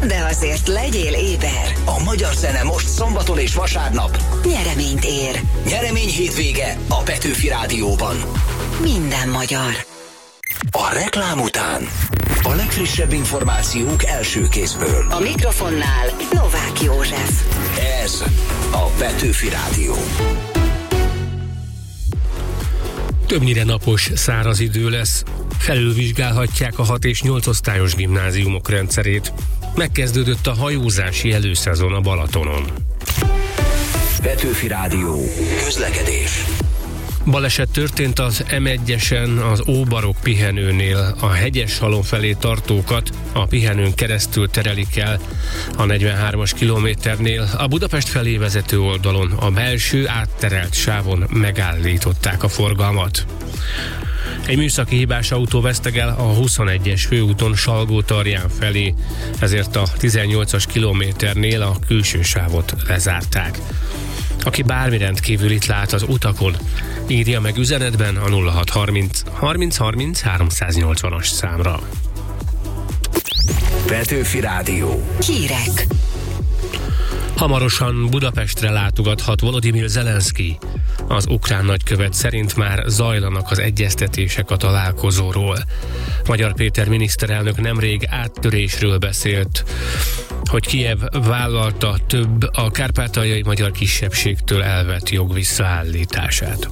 de azért legyél éber. A magyar zene most szombaton és vasárnap Nyereményt ér. Nyeremény hétvége a Petőfi Rádióban. Minden magyar. A reklám után a legfrissebb információk első kézből. A mikrofonnál Novák József. Ez a Petőfi Rádió. Többnyire napos, száraz idő lesz. Felülvizsgálhatják a 6 és 8 osztályos gimnáziumok rendszerét. Megkezdődött a hajózási előszezon a Balatonon. Petőfi Rádió. Közlekedés. Baleset történt az M1-esen az Óbarok pihenőnél. A Hegyeshalom felé tartókat a pihenőn keresztül terelik el a 43-as kilométernél. A Budapest felé vezető oldalon a belső átterelt sávon megállították a forgalmat. Egy műszaki hibás autó vesztegel a 21-es főúton Salgótarján felé, ezért a 18-as kilométernél a külső sávot lezárták. Aki bármi rendkívülit lát az utakon, írja meg üzenetben a 0630 30 30 380-as számra. Petőfi Rádió. Hírek. Hamarosan Budapestre látogathat Volodymyr Zelenszky. Az ukrán nagykövet szerint már zajlanak az egyeztetések a találkozóról. Magyar Péter miniszterelnök nemrég áttörésről beszélt, hogy Kijev vállalta több a kárpátaljai magyar kisebbségtől elvett jog visszaállítását.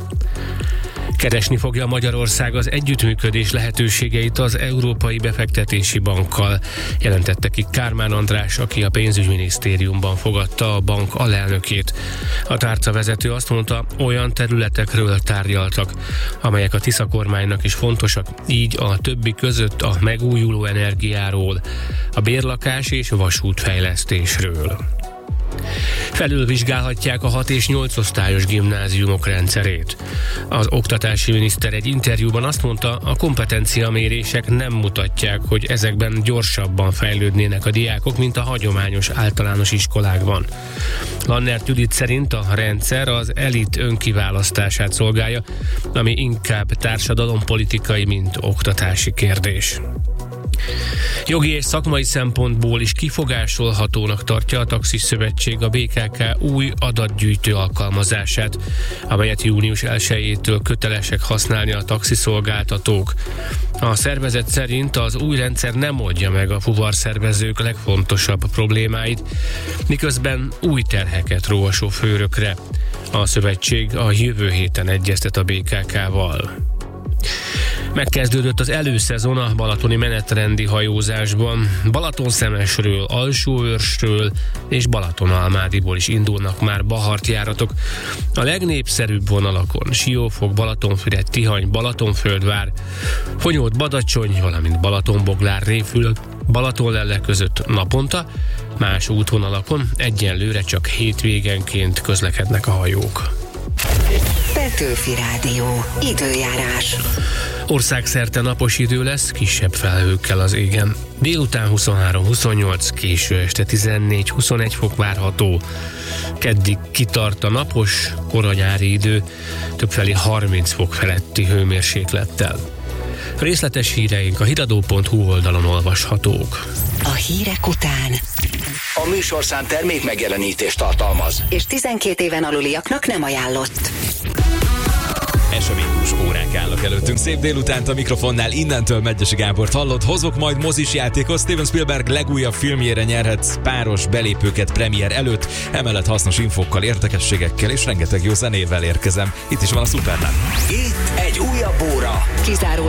Keresni fogja Magyarország az együttműködés lehetőségeit az Európai Befektetési Bankkal, jelentette ki Kármán András, aki a pénzügyminisztériumban fogadta a bank alelnökét. A tárcavezető azt mondta, olyan területekről tárgyaltak, amelyek a Tisza kormánynak is fontosak, így a többi között a megújuló energiáról, a bérlakás és vasútfejlesztésről. Felülvizsgálhatják a 6 és 8 osztályos gimnáziumok rendszerét. Az oktatási miniszter egy interjúban azt mondta, a kompetenciamérések nem mutatják, hogy ezekben gyorsabban fejlődnének a diákok, mint a hagyományos általános iskolákban. Lannert Judit szerint a rendszer az elit önkiválasztását szolgálja, ami inkább társadalompolitikai, mint oktatási kérdés. Jogi és szakmai szempontból is kifogásolhatónak tartja a Taxis Szövetség a BKK új adatgyűjtő alkalmazását, amelyet június 1-től kötelesek használni a taxiszolgáltatók. A szervezet szerint az új rendszer nem oldja meg a fuvarszervezők legfontosabb problémáit, miközben új terheket ró a sofőrökre. A szövetség a jövő héten egyeztet a BKK-val. Megkezdődött az előszezon a balatoni menetrendi hajózásban. Balatonszemesről, Alsóőrsről és Balatonalmádiból is indulnak már bahartjáratok. A legnépszerűbb vonalakon Siófok, Balatonfüred, Tihany, Balatonföldvár, Fonyód-Badacsony, valamint Balatonboglár, Réfül, Balatonlelle között naponta, más útvonalakon egyenlőre csak hétvégenként közlekednek a hajók. Petőfi Rádió. Időjárás. Országszerte napos idő lesz, kisebb felhőkkel az égen. Délután 23-28, késő este 14-21 fok várható. Keddig kitart a napos, koranyári idő, többfelé 30 fok feletti hőmérséklettel. Részletes híreink a hiradó.hu oldalon olvashatók. A hírek után A műsorszám termék megjelenítést tartalmaz. és 12 éven aluliaknak nem ajánlott. Eseménydús órák állnak előttünk. Szép délutánt a mikrofonnál, innentől Medgyessy Gábort hallott. Hozok majd mozis játékot. Steven Spielberg legújabb filmjére nyerhetsz páros belépőket premier előtt. Emellett hasznos infókkal, érdekességekkel és rengeteg jó zenével érkezem. Itt is van a Supernap. Itt egy újabb óra. Kizárólag